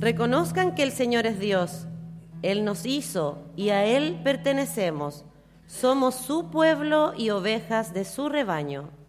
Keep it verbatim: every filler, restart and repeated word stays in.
Reconozcan que el Señor es Dios. Él nos hizo y a Él pertenecemos. Somos su pueblo y ovejas de su rebaño.